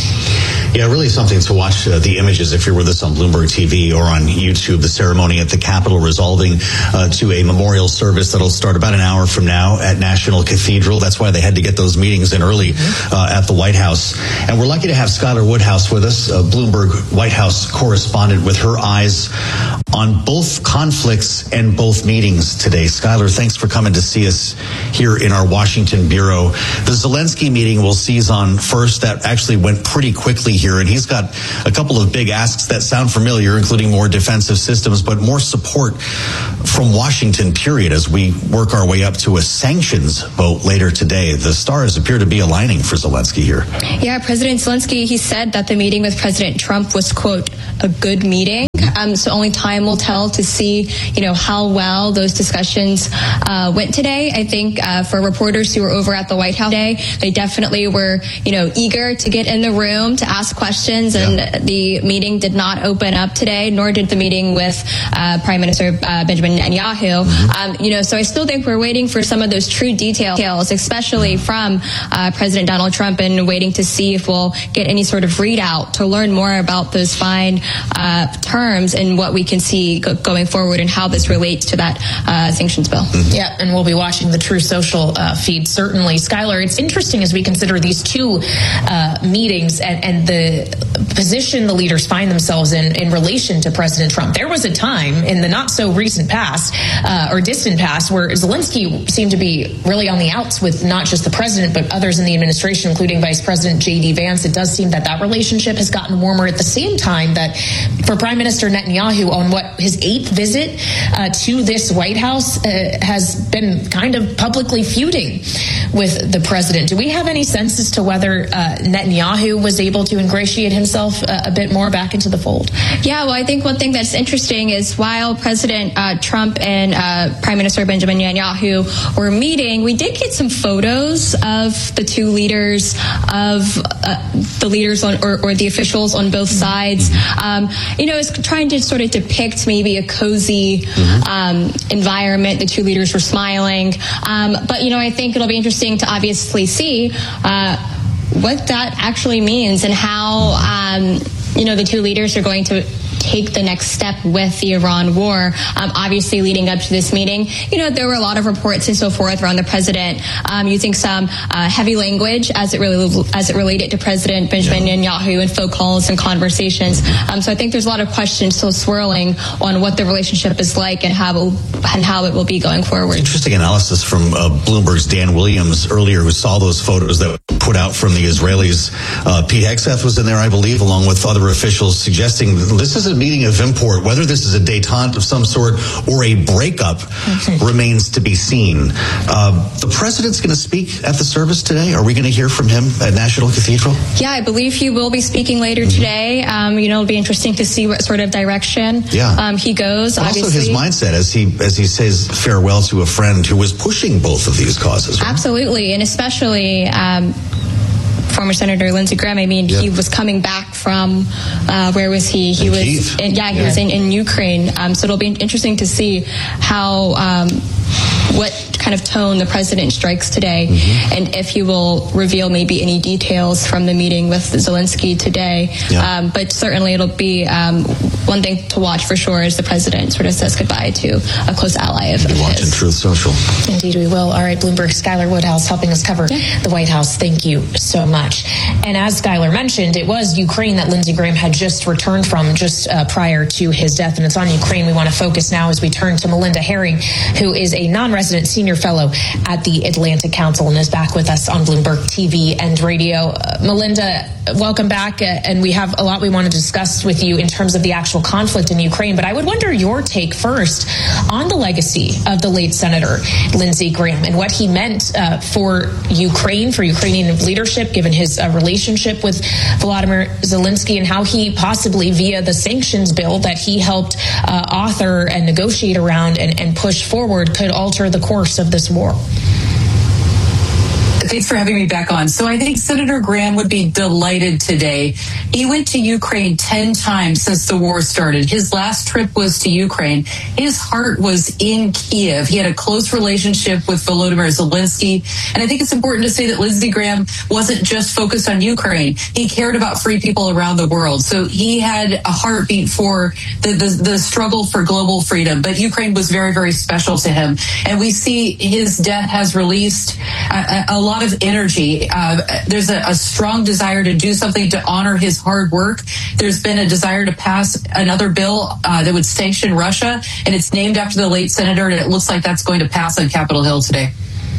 Yeah, really something to watch uh, the images if you're with us on Bloomberg T V or on YouTube. The ceremony at the Capitol resolving uh, to a memorial service that'll start about an hour from now at National Cathedral. That's why they had to get those meetings in early uh, at the White House. And we're lucky to have Skylar Woodhouse with us, a Bloomberg White House correspondent, with her eyes on both conflicts and both meetings today. Skylar, thanks for coming to see us here in our Washington bureau. The Zelensky meeting we'll seize on first. That actually went pretty quickly here, and he's got a couple of big asks that sound familiar, including more defensive systems, but more support from Washington, period, as we work our way up to a sanctions vote later today. The stars appear to be aligning for Zelensky here. Yeah, President Zelensky, he said that the meeting with President Trump was, quote, a good meeting. Um, so only time will tell to see, you know, how well those discussions uh, went today. I think uh, for reporters who were over at the White House today, they definitely were, you know, eager to get in the room to ask questions. And yeah. the meeting did not open up today, nor did the meeting with uh, Prime Minister uh, Benjamin Netanyahu. Mm-hmm. Um, you know, so I still think we're waiting for some of those true details, especially from uh, President Donald Trump, and waiting to see if we'll get any sort of readout to learn more about those fine uh, terms and what we can see go- going forward and how this relates to that uh, sanctions bill. Mm-hmm. Yeah, and we'll be watching the True Social uh, feed, certainly. Skylar, it's interesting as we consider these two uh, meetings and, and the position the leaders find themselves in in relation to President Trump. There was a time in the not so recent past uh, or distant past where Zelensky seemed to be really on the outs with not just the president but others in the administration, including Vice President J D Vance. It does seem that that relationship has gotten warmer at the same time that for Prime Minister Netanyahu, on what his eighth visit uh, to this White House, uh, has been kind of publicly feuding with the president. Do we have any sense as to whether uh, Netanyahu was able to ingratiate himself uh, a bit more back into the fold? Yeah, well, I think one thing that's interesting is while President uh, Trump and uh, Prime Minister Benjamin Netanyahu were meeting, we did get some photos of the two leaders, of uh, the leaders on, or, or the officials on both sides. Um, you know, it's trying to sort of depict maybe a cozy um, environment. The two leaders were smiling. Um, but, you know, I think it'll be interesting to obviously see uh, what that actually means and how, um, you know, the two leaders are going to take the next step with the Iran war. Um, obviously, leading up to this meeting, you know, there were a lot of reports and so forth around the president um, using some uh, heavy language as it really as it related to President Benjamin yeah. Netanyahu and phone calls and conversations. Um, so I think there's a lot of questions still swirling on what the relationship is like and how it, and how it will be going forward. Interesting analysis from uh, Bloomberg's Dan Williams earlier, who saw those photos that were put out from the Israelis. Uh, Pete Hegseth was in there, I believe, along with other officials, suggesting this is a meeting of import. Whether this is a détente of some sort or a breakup okay. remains to be seen. Uh, the president's going to speak at the service today. Are we going to hear from him at National Cathedral? Yeah, I believe he will be speaking later mm-hmm. today. Um, you know, it'll be interesting to see what sort of direction yeah. um, he goes. But obviously. Also his mindset as he as he says farewell to a friend who was pushing both of these causes. Right? Absolutely, and especially Um, former Senator Lindsey Graham. I mean, yeah. he was coming back from uh, where was he? He in was, in, yeah, he yeah. was in, in Ukraine. Um, so it'll be interesting to see how um, what kind of tone the president strikes today, mm-hmm. and if he will reveal maybe any details from the meeting with Zelensky today. Yeah. Um, but certainly it'll be um, one thing to watch for sure as the president sort of says goodbye to a close ally of, of his. Watching Truth Social. Indeed, we will. All right, Bloomberg, Skylar Woodhouse helping us cover yeah. the White House. Thank you so much. And as Skylar mentioned, it was Ukraine that Lindsey Graham had just returned from just uh, prior to his death, and it's on Ukraine we want to focus now as we turn to Melinda Herring, who is a non President, Senior Fellow at the Atlantic Council, and is back with us on Bloomberg T V and radio. Uh, Melinda, welcome back. Uh, and we have a lot we want to discuss with you in terms of the actual conflict in Ukraine. But I would wonder your take first on the legacy of the late Senator Lindsey Graham and what he meant uh, for Ukraine, for Ukrainian leadership, given his uh, relationship with Volodymyr Zelensky, and how he possibly, via the sanctions bill that he helped uh, author and negotiate around and, and push forward, could alter the course of this war. Thanks for having me back on. So I think Senator Graham would be delighted today. He went to Ukraine ten times since the war started. His last trip was to Ukraine. His heart was in Kiev. He had a close relationship with Volodymyr Zelensky. And I think it's important to say that Lindsey Graham wasn't just focused on Ukraine. He cared about free people around the world. So he had a heartbeat for the, the, the struggle for global freedom. But Ukraine was very, very special to him. And we see his death has released a, a lot of energy. Uh, there's a, a strong desire to do something to honor his hard work. There's been a desire to pass another bill uh, that would sanction Russia, and it's named after the late senator, and it looks like that's going to pass on Capitol Hill today.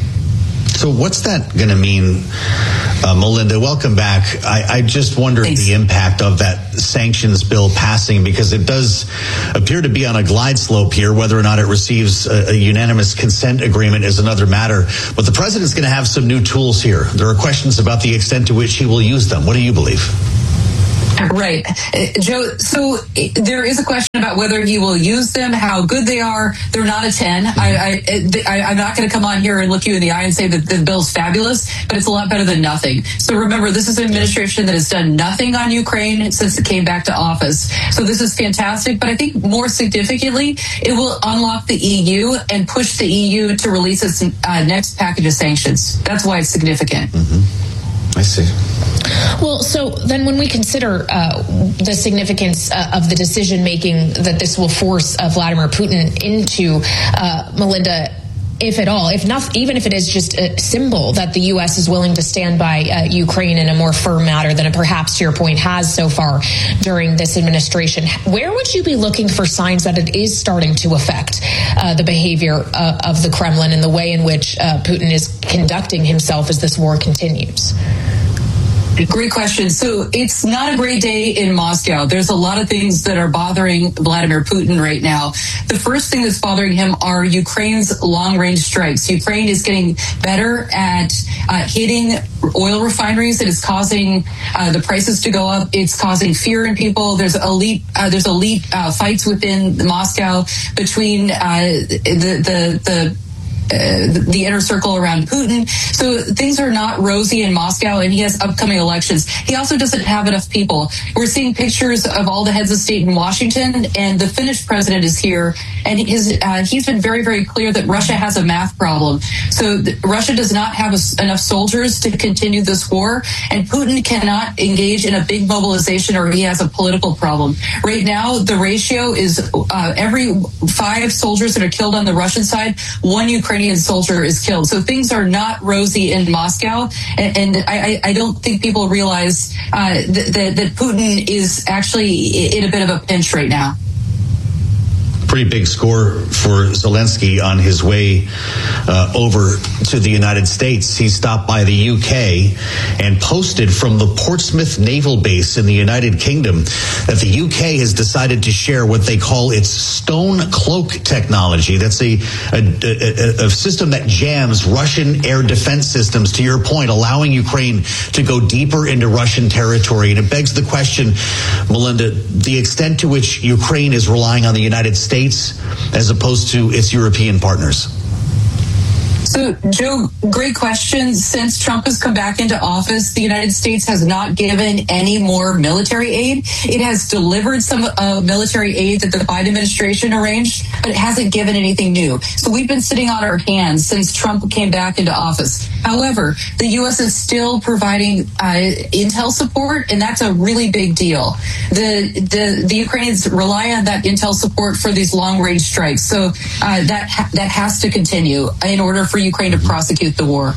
So what's that going to mean, uh, Melinda? Welcome back. I, I just wonder Thanks. the impact of that sanctions bill passing, because it does appear to be on a glide slope here. Whether or not it receives a, a unanimous consent agreement is another matter. But the president's going to have some new tools here. There are questions about the extent to which he will use them. What do you believe? Right. Joe, so there is a question about whether he will use them, how good they are. They're not a ten. I, I, I'm not going to come on here and look you in the eye and say that the bill's fabulous, but it's a lot better than nothing. So remember, this is an administration that has done nothing on Ukraine since it came back to office. So this is fantastic, but I think more significantly, it will unlock the E U and push the E U to release its uh, next package of sanctions. That's why it's significant. Mm-hmm. I see. Well, so then when we consider uh, the significance uh, of the decision making that this will force uh, Vladimir Putin into, uh, Melinda, if at all, if not, even if it is just a symbol that the U S is willing to stand by uh, Ukraine in a more firm manner than it perhaps, to your point, has so far during this administration, where would you be looking for signs that it is starting to affect uh, the behavior uh, of the Kremlin and the way in which uh, Putin is conducting himself as this war continues? Great question. So it's not a great day in Moscow. There's a lot of things that are bothering Vladimir Putin right now. The first thing that's bothering him are Ukraine's long-range strikes. Ukraine is getting better at uh, hitting oil refineries. It is causing uh, the prices to go up. It's causing fear in people. There's elite, uh, there's elite uh, fights within Moscow between uh, the the the. Uh, the inner circle around Putin. So things are not rosy in Moscow, and he has upcoming elections. He also doesn't have enough people. We're seeing pictures of all the heads of state in Washington, and the Finnish president is here, and his, uh, he's been very, very clear that Russia has a math problem. So th- Russia does not have a, enough soldiers to continue this war, and Putin cannot engage in a big mobilization, or he has a political problem. Right now, the ratio is uh, every five soldiers that are killed on the Russian side, one Ukrainian soldier is killed. So things are not rosy in Moscow, and, and I, I don't think people realize uh, that, that Putin is actually in a bit of a pinch right now. Pretty big score for Zelensky on his way uh, over to the United States. He stopped by the U K and posted from the Portsmouth Naval Base in the United Kingdom that the U K has decided to share what they call its Stone Cloak technology. That's a, a, a, a system that jams Russian air defense systems, to your point, allowing Ukraine to go deeper into Russian territory. And it begs the question, Melinda, the extent to which Ukraine is relying on the United States as opposed to its European partners. So, Joe, great question. Since Trump has come back into office, the United States has not given any more military aid. It has delivered some uh, military aid that the Biden administration arranged, but it hasn't given anything new. So we've been sitting on our hands since Trump came back into office. However, the U S is still providing uh, intel support, and that's a really big deal. The, the the Ukrainians rely on that intel support for these long-range strikes. So uh, that ha- that has to continue in order for Ukraine to prosecute the war.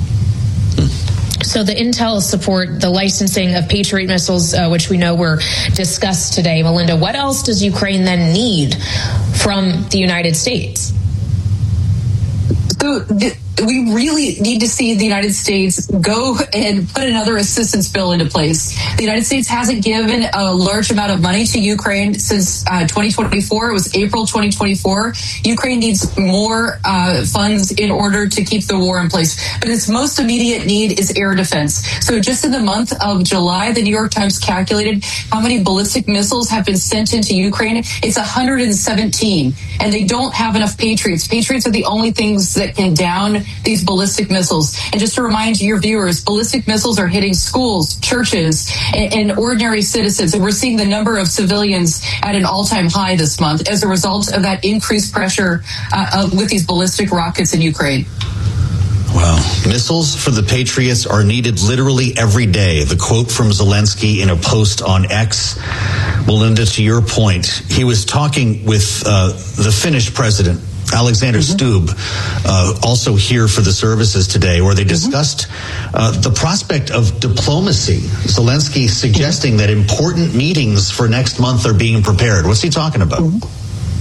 So the intel support, the licensing of Patriot missiles, uh, which we know were discussed today, Melinda, what else does Ukraine then need from the United States? So th- we really need to see the United States go and put another assistance bill into place. The United States hasn't given a large amount of money to Ukraine since uh, twenty twenty-four. It was April twenty twenty-four. Ukraine needs more uh, funds in order to keep the war in place. But its most immediate need is air defense. So just in the month of July, the New York Times calculated how many ballistic missiles have been sent into Ukraine. It's one hundred seventeen. And they don't have enough Patriots. Patriots are the only things that can down these ballistic missiles. And just to remind your viewers, ballistic missiles are hitting schools, churches, and, and ordinary citizens. And we're seeing the number of civilians at an all-time high this month as a result of that increased pressure uh, uh, with these ballistic rockets in Ukraine. Wow. Missiles for the Patriots are needed literally every day. The quote from Zelensky in a post on X. Melinda, to your point, he was talking with uh, the Finnish president, Alexander mm-hmm. Stubb, uh, also here for the services today, where they discussed uh, the prospect of diplomacy. Zelensky suggesting that important meetings for next month are being prepared. What's he talking about? Mm-hmm.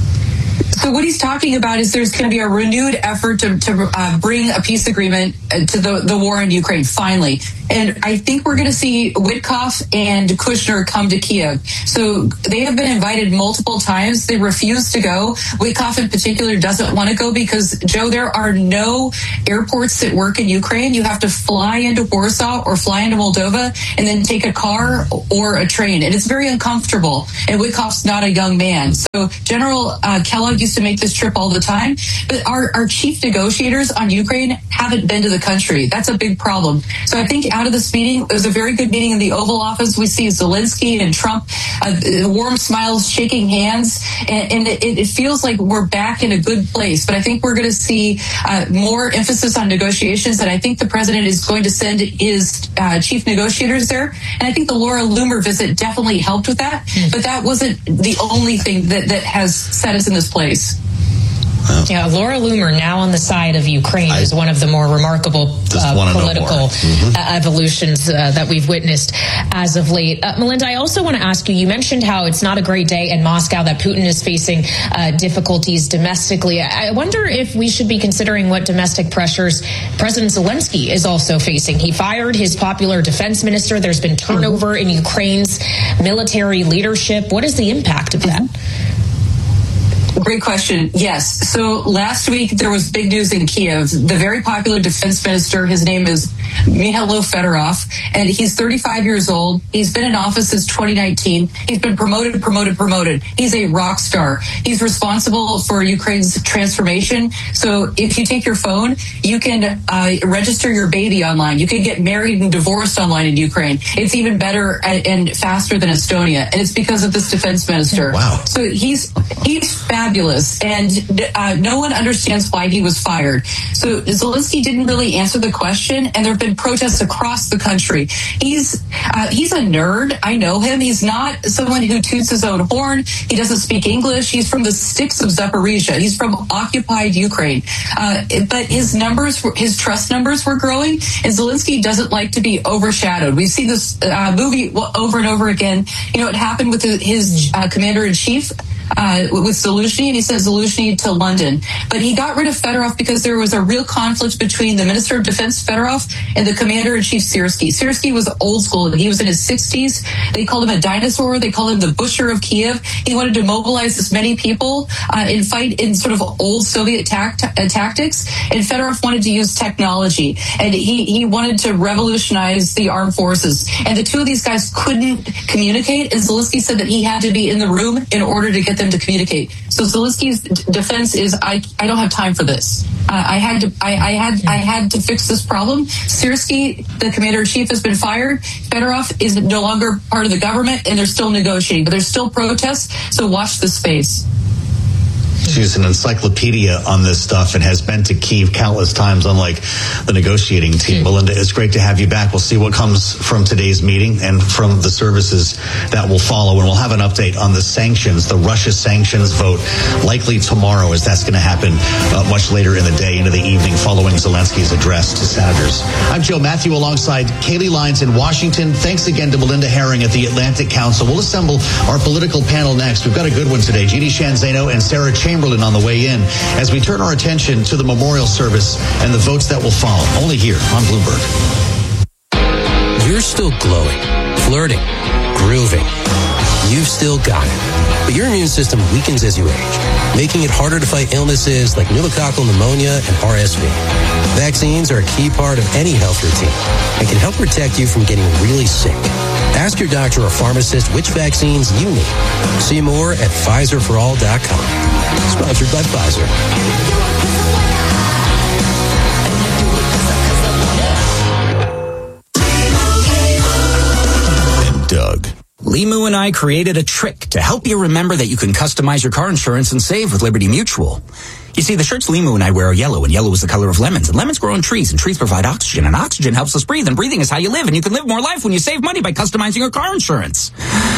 So what he's talking about is there's going to be a renewed effort to, to uh, bring a peace agreement to the, the war in Ukraine, finally. And I think we're going to see Witkoff and Kushner come to Kiev. So they have been invited multiple times. They refuse to go. Witkoff in particular doesn't want to go because, Joe, there are no airports that work in Ukraine. You have to fly into Warsaw or fly into Moldova and then take a car or a train. And it's very uncomfortable. And Witkoff's not a young man. So General uh, Kellogg used to make this trip all the time. But our, our chief negotiators on Ukraine haven't been to the country. That's a big problem. So I think out of this meeting, it was a very good meeting in the Oval Office. We see Zelensky and Trump, uh, warm smiles, shaking hands, and, and it, it feels like we're back in a good place. But I think we're going to see uh, more emphasis on negotiations, and I think the president is going to send his uh, chief negotiators there. And I think the Laura Loomer visit definitely helped with that, but that wasn't the only thing that, that has set us in this place. Yeah, Laura Loomer, now on the side of Ukraine, I, is one of the more remarkable uh, political mm-hmm. uh, evolutions uh, that we've witnessed as of late. Uh, Melinda, I also want to ask you, you mentioned how it's not a great day in Moscow, that Putin is facing uh, difficulties domestically. I wonder if we should be considering what domestic pressures President Zelensky is also facing. He fired his popular defense minister. There's been turnover mm-hmm. in Ukraine's military leadership. What is the impact of that? Mm-hmm. Great question. Yes. So last week there was big news in Kiev. The very popular defense minister, his name is Mikhailo Fedorov, and he's thirty-five years old. He's been in office since twenty nineteen. He's been promoted, promoted, promoted. He's a rock star. He's responsible for Ukraine's transformation. So if you take your phone, you can uh, register your baby online. You can get married and divorced online in Ukraine. It's even better and faster than Estonia, and it's because of this defense minister. Wow. So he's he's fabulous. Fabulous, and uh, no one understands why he was fired. So Zelensky didn't really answer the question, and there have been protests across the country. He's uh, he's a nerd. I know him. He's not someone who toots his own horn. He doesn't speak English. He's from the sticks of Zaporizhia. He's from occupied Ukraine. Uh, but his numbers, his trust numbers were growing, and Zelensky doesn't like to be overshadowed. We've seen this uh, movie over and over again. You know, it happened with his uh, commander-in-chief, Uh, with Zaluzhny, and he sent Zaluzhny to London. But he got rid of Fedorov because there was a real conflict between the Minister of Defense, Fedorov, and the Commander-in-Chief, Syrskyi. Syrskyi was old school. He was in his sixties. They called him a dinosaur. They called him the butcher of Kiev. He wanted to mobilize as many people uh, and fight in sort of old Soviet tact- uh, tactics. And Fedorov wanted to use technology. And he, he wanted to revolutionize the armed forces. And the two of these guys couldn't communicate. And Zelensky said that he had to be in the room in order to get them to communicate. So Zelensky's defense is, I, I don't have time for this. Uh, I had to I, I had I had to fix this problem. Syrskyi, the commander-in-chief, has been fired. Fedorov is no longer part of the government, and they're still negotiating, but there's still protests. So watch this space. She's an encyclopedia on this stuff and has been to Kyiv countless times, unlike the negotiating team. Melinda, it's great to have you back. We'll see what comes from today's meeting and from the services that will follow. And we'll have an update on the sanctions, the Russia sanctions vote, likely tomorrow, as that's going to happen uh, much later in the day, into the evening, following Zelensky's address to senators. I'm Joe Matthew alongside Kaylee Lyons in Washington. Thanks again to Melinda Herring at the Atlantic Council. We'll assemble our political panel next. We've got a good one today. Jeannie Shanzano and Sarah Chen Chamberlain on the way in as we turn our attention to the memorial service and the votes that will follow. Only here on Bloomberg. You're still glowing, flirting, grooving. You've still got it. But your immune system weakens as you age, making it harder to fight illnesses like pneumococcal pneumonia and R S V. Vaccines are a key part of any health routine and can help protect you from getting really sick. Ask your doctor or pharmacist which vaccines you need. See more at Pfizer for all dot com. Sponsored by Pfizer. And Doug. Limu and I created a trick to help you remember that you can customize your car insurance and save with Liberty Mutual. You see, the shirts Limu and I wear are yellow, and yellow is the color of lemons. And lemons grow on trees, and trees provide oxygen, and oxygen helps us breathe, and breathing is how you live, and you can live more life when you save money by customizing your car insurance.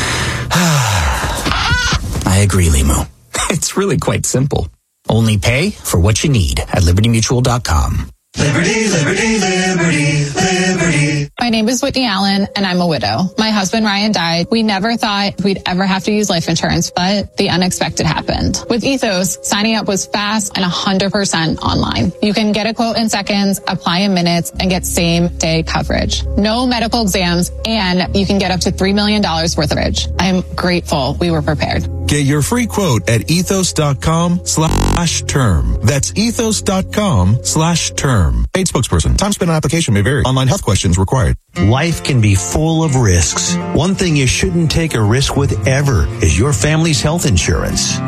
I agree, Limu. It's really quite simple. Only pay for what you need at liberty mutual dot com. Liberty, liberty, liberty, liberty. My name is Whitney Allen, and I'm a widow. My husband, Ryan, died. We never thought we'd ever have to use life insurance, but the unexpected happened. With Ethos, signing up was fast and one hundred percent online. You can get a quote in seconds, apply in minutes, and get same-day coverage. No medical exams, and you can get up to three million dollars worth of coverage. I'm grateful we were prepared. Get your free quote at ethos.com slash term. That's ethos.com slash term. Paid spokesperson. Time spent on application may vary. Online health questions required. Life can be full of risks. One thing you shouldn't take a risk with ever is your family's health insurance.